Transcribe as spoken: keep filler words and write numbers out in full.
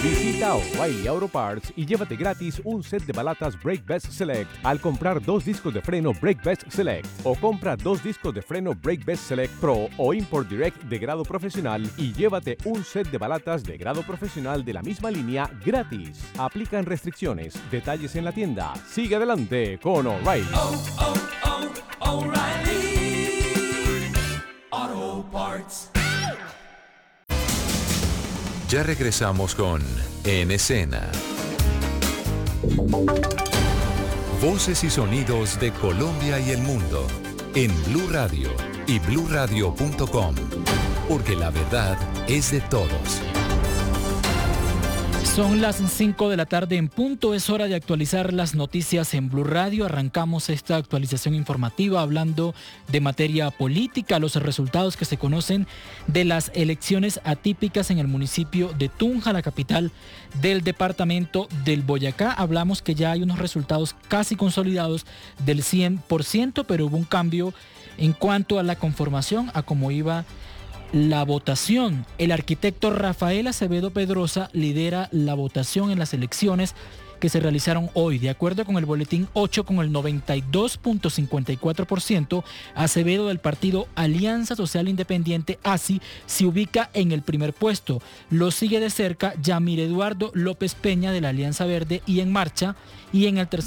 Visita O'Reilly Auto Parts y llévate gratis un set de balatas Brake Best Select al comprar dos discos de freno Brake Best Select, o compra dos discos de freno Brake Best Select Pro o Import Direct de grado profesional y llévate un set de balatas de grado profesional de la misma línea gratis. Aplican restricciones. Detalles en la tienda. Sigue adelante con O'Reilly. Oh, oh, oh, O'Reilly Auto Parts. Ya regresamos con En Escena. Voces y sonidos de Colombia y el mundo en Blue Radio y blue radio punto com, porque la verdad es de todos. Son las cinco de la tarde en punto, es hora de actualizar las noticias en Blue Radio. Arrancamos esta actualización informativa hablando de materia política, los resultados que se conocen de las elecciones atípicas en el municipio de Tunja, la capital del departamento del Boyacá. Hablamos que ya hay unos resultados casi consolidados del cien por ciento, pero hubo un cambio en cuanto a la conformación, a cómo iba la votación. El arquitecto Rafael Acevedo Pedrosa lidera la votación en las elecciones que se realizaron hoy. De acuerdo con el boletín ocho, con el noventa y dos punto cincuenta y cuatro por ciento, Acevedo del partido Alianza Social Independiente, A S I, se ubica en el primer puesto. Lo sigue de cerca Yamir Eduardo López Peña de la Alianza Verde y En Marcha, y en el tercer